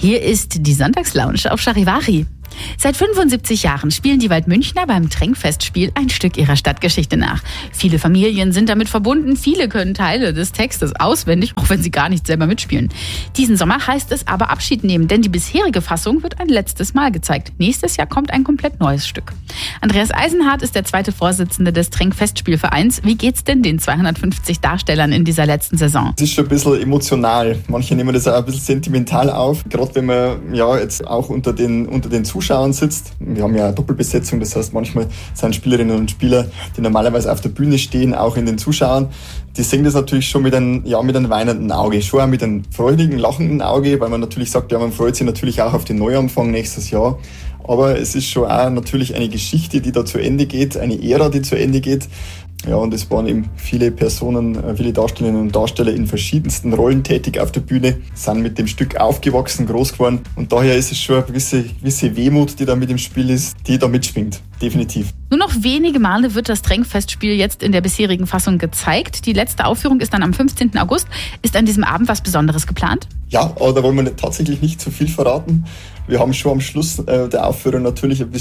Hier ist die Sonntagslounge auf Charivari. Seit 75 Jahren spielen die Waldmünchner beim Tränkfestspiel ein Stück ihrer Stadtgeschichte nach. Viele Familien sind damit verbunden, viele können Teile des Textes auswendig, auch wenn sie gar nicht selber mitspielen. Diesen Sommer heißt es aber Abschied nehmen, denn die bisherige Fassung wird ein letztes Mal gezeigt. Nächstes Jahr kommt ein komplett neues Stück. Andreas Eisenhardt ist der zweite Vorsitzende des Tränkfestspielvereins. Wie geht's denn den 250 Darstellern in dieser letzten Saison? Es ist schon ein bisschen emotional. Manche nehmen das auch ein bisschen sentimental auf. Gerade wenn man jetzt auch unter den Zuschauern sitzt. Wir haben ja eine Doppelbesetzung, das heißt, manchmal sind Spielerinnen und Spieler, die normalerweise auf der Bühne stehen, auch in den Zuschauern. Die sehen das natürlich schon mit einem weinenden Auge, schon auch mit einem freudigen, lachenden Auge, weil man natürlich sagt, ja, man freut sich natürlich auch auf den Neuanfang nächstes Jahr. Aber es ist schon auch natürlich eine Geschichte, die da zu Ende geht, eine Ära, die zu Ende geht. Ja, und es waren eben viele Personen, viele Darstellerinnen und Darsteller in verschiedensten Rollen tätig auf der Bühne, sind mit dem Stück aufgewachsen, groß geworden. Und daher ist es schon eine gewisse Wehmut, die da mit im Spiel ist, die da mitschwingt. Definitiv. Nur noch wenige Male wird das Tränkfestspiel jetzt in der bisherigen Fassung gezeigt. Die letzte Aufführung ist dann am 15. August. Ist an diesem Abend was Besonderes geplant? Ja, aber da wollen wir tatsächlich nicht zu viel verraten. Wir haben schon am Schluss der Aufführung natürlich eine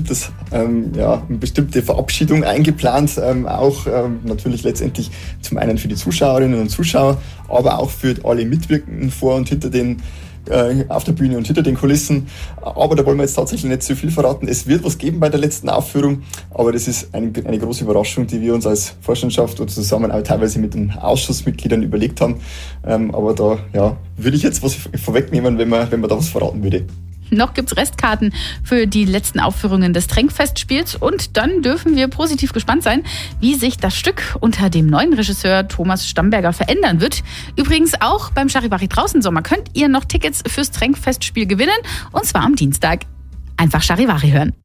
bestimmte Verabschiedung eingeplant. Auch natürlich letztendlich zum einen für die Zuschauerinnen und Zuschauer, aber auch für alle Mitwirkenden vor und hinter auf der Bühne und hinter den Kulissen. Aber da wollen wir jetzt tatsächlich nicht zu viel verraten. Es wird was geben bei der letzten Aufführung, aber das ist eine große Überraschung, die wir uns als Vorstandschaft oder zusammen auch teilweise mit den Ausschussmitgliedern überlegt haben. Aber da würde ich jetzt was vorwegnehmen, wenn man da was verraten würde. Noch gibt's Restkarten für die letzten Aufführungen des Tränkfestspiels und dann dürfen wir positiv gespannt sein, wie sich das Stück unter dem neuen Regisseur Thomas Stamberger verändern wird. Übrigens auch beim Charivari draußen Sommer könnt ihr noch Tickets fürs Tränkfestspiel gewinnen und zwar am Dienstag. Einfach Charivari hören.